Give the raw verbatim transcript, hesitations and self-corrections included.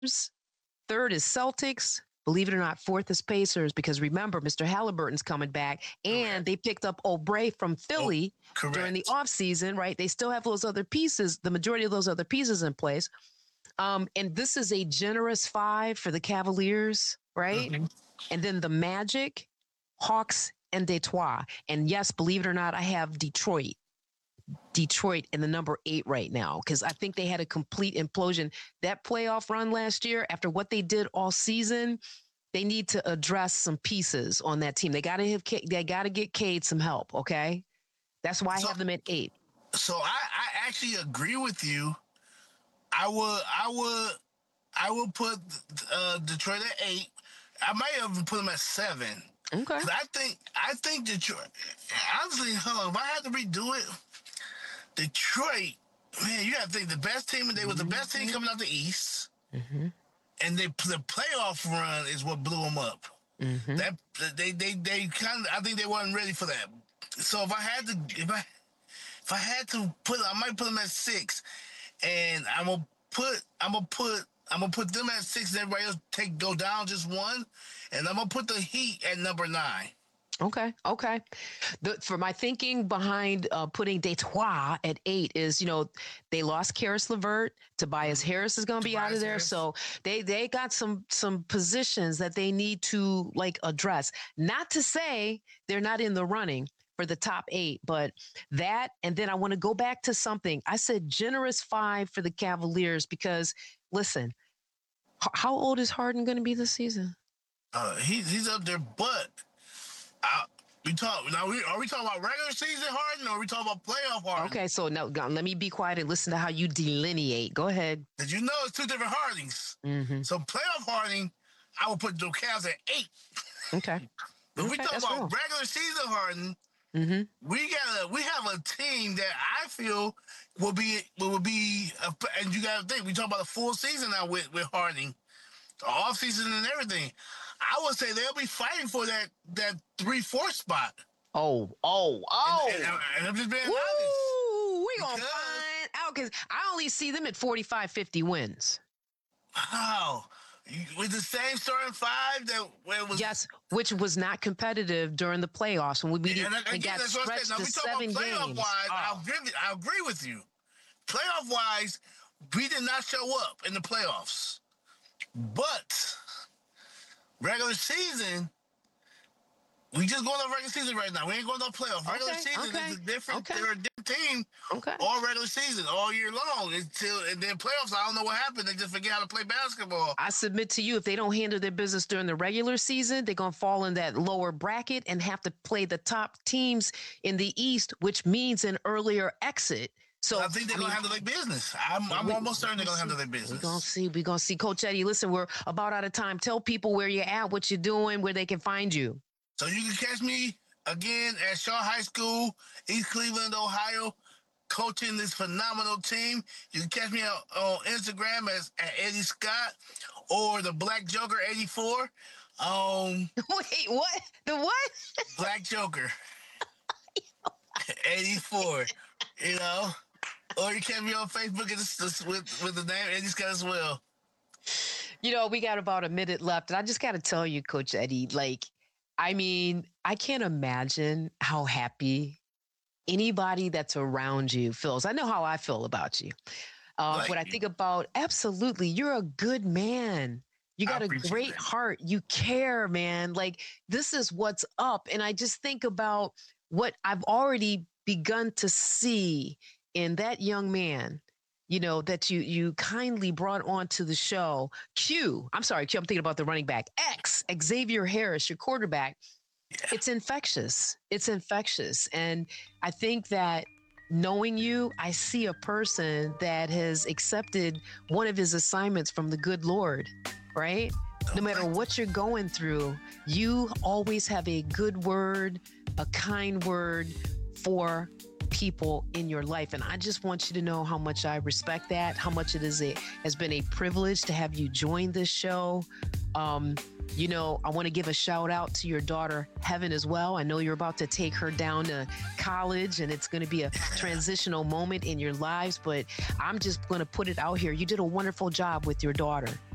Third is Celtics. Believe it or not, fourth is Pacers, because remember, Mister Halliburton's coming back, and correct. They picked up Oubre from Philly oh, during the offseason, right? They still have those other pieces, the majority of those other pieces in place. Um, and this is a generous five for the Cavaliers, right? Mm-hmm. And then the Magic, Hawks, and Detroit. And yes, believe it or not, I have Detroit. Detroit in the number eight right now, because I think they had a complete implosion. That playoff run last year, after what they did all season, they need to address some pieces on that team. They got to have, they got to get Cade some help. Okay, that's why I so, have them at eight. So I, I actually agree with you. I would, I would, I would put uh, Detroit at eight. I might even put them at seven. Okay. I think, I think Detroit. Honestly, hold on, if I had to redo it. Detroit, man, you got to think the best team. They were the best team coming out the East, mm-hmm. and they the playoff run is what blew them up. Mm-hmm. That they they they kind of, I think they weren't ready for that. So if I had to, if I if I had to put, I might put them at six, and I'm gonna put I'm gonna put I'm gonna put them at six, and everybody else take go down just one, and I'm gonna put the Heat at number nine. Okay. Okay. The, for my thinking behind uh, putting Detroit at eight is, you know, they lost Karis LeVert. Tobias Harris is going to be out of there. Harris. So they, they got some, some positions that they need to like address. Not to say they're not in the running for the top eight, but that, and then I want to go back to something. I said generous five for the Cavaliers because listen, h- how old is Harden going to be this season? Uh, he, he's up there, but I, we talk now. We, are we talking about regular season Harden, or are we talking about playoff Harden? Okay, so now let me be quiet and listen to how you delineate. Go ahead. Did you know it's two different Hardings? Mm-hmm. So playoff Harden, I would put the Cavs at eight. Okay. But okay, we talk about real. regular season Harden. Mm-hmm. We got a, we have a team that I feel will be will be, a, and you got to think we talk about a full season now with with Harden, the off season and everything. I would say they'll be fighting for that that three four spot. Oh, oh, oh! And, and, and I'm just being Woo, honest. We gonna find out because I only see them at forty-five, fifty wins. Wow, with the same starting five that where it was. Yes, which was not competitive during the playoffs when we beat and, it and, and got stretched now, to we seven about playoff games. Wise, oh. I agree. I agree with you. Playoff wise, we did not show up in the playoffs, but. Regular season, we just going on regular season right now. We ain't going on playoff. Regular okay, season okay, is a different. Okay. They're a different team. Okay. All regular season, all year long until and then playoffs. I don't know what happened. They just forget how to play basketball. I submit to you, if they don't handle their business during the regular season, they're gonna fall in that lower bracket and have to play the top teams in the East, which means an earlier exit. So I think they're I mean, gonna handle their business. I'm, I'm we, almost certain they're gonna handle their business. We're gonna see. We're gonna see. Coach Eddie, listen, we're about out of time. Tell people where you're at, what you're doing, where they can find you. So you can catch me again at Shaw High School, East Cleveland, Ohio, coaching this phenomenal team. You can catch me on, on Instagram as at Eddie Scott or the Black Joker eighty-four. Um, Wait, what? The what? Black Joker eighty-four. You know. Or you can be on Facebook with, with the name Eddie Scott as well. You know, we got about a minute left. And I just got to tell you, Coach Eddie, like, I mean, I can't imagine how happy anybody that's around you feels. I know how I feel about you. Uh, like when I think about, absolutely, you're a good man. You got a great that. heart. You care, man. Like, this is what's up. And I just think about what I've already begun to see in that young man, you know, that you you kindly brought onto the show. Q, I'm sorry, Q, I'm thinking about the running back. X, Xavier Harris, your quarterback. Yeah. It's infectious. It's infectious. And I think that knowing you, I see a person that has accepted one of his assignments from the good Lord, right? No matter what you're going through, you always have a good word, a kind word for people in your life. And I just want you to know how much I respect that, how much it is a has been a privilege to have you join this show. Um, you know, I want to give a shout out to your daughter, Heaven, as well. I know you're about to take her down to college and it's going to be a transitional moment in your lives, but I'm just going to put it out here. You did a wonderful job with your daughter.